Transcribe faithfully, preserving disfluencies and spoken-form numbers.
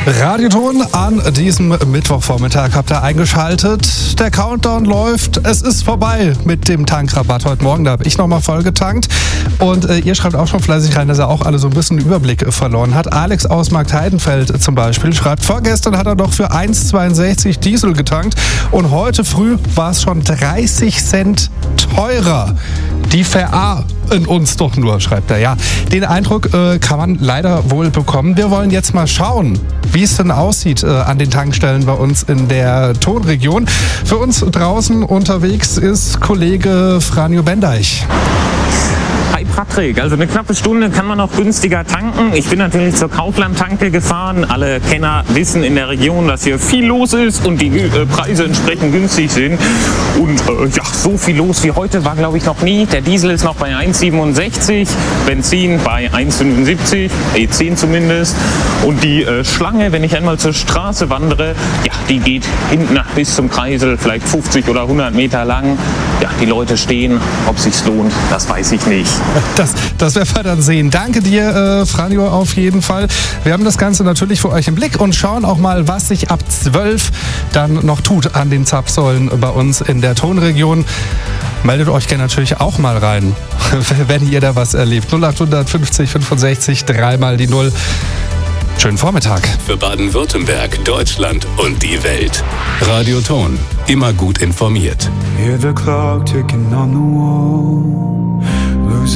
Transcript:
Radioton an diesem Mittwochvormittag habt ihr eingeschaltet. Der Countdown läuft. Es ist vorbei mit dem Tankrabatt heute Morgen. Da habe ich nochmal voll getankt. Und äh, ihr schreibt auch schon fleißig rein, dass er auch alle so ein bisschen den Überblick verloren hat. Alex aus Marktheidenfeld zum Beispiel schreibt, vorgestern hat er doch für eins Komma zweiundsechzig Diesel getankt und heute früh war es schon dreißig Cent teurer. Die Ver in uns doch nur, schreibt er. Ja, den Eindruck äh, kann man leider wohl bekommen. Wir wollen jetzt mal schauen, wie es denn aussieht äh, an den Tankstellen bei uns in der Tonregion. Für uns draußen unterwegs ist Kollege Franjo Bendeich. Hi Patrick, also eine knappe Stunde kann man noch günstiger tanken. Ich bin natürlich zur Kaufland-Tanke gefahren. Alle Kenner wissen in der Region, dass hier viel los ist und die äh, Preise entsprechend günstig sind. Und äh, ja, so viel los wie heute war, glaube ich, noch nie. Der Diesel ist noch bei eins Komma siebenundsechzig, Benzin bei eins Komma fünfundsiebzig, E zehn zumindest. Und die äh, Schlange, wenn ich einmal zur Straße wandere, ja, die geht hinten bis zum Kreisel, vielleicht fünfzig oder hundert Meter lang. Ja, die Leute stehen. Ob es sich lohnt, das weiß ich nicht. Das, das werden wir dann sehen. Danke dir, äh, Franjo, auf jeden Fall. Wir haben das Ganze natürlich für euch im Blick und schauen auch mal, was sich ab zwölf dann noch tut an den Zapfsäulen bei uns in der Tonregion. Meldet euch gerne natürlich auch mal rein, wenn ihr da was erlebt. null acht fünfzig fünfundsechzig, dreimal die Null. Schönen Vormittag. Für Baden-Württemberg, Deutschland und die Welt. Radioton. Immer gut informiert. Hear the clock ticking on the wall.